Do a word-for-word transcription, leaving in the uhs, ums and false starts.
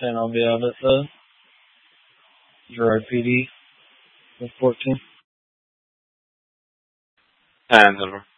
ten, I'll be out at the Gerard P D with fourteen. ten, over.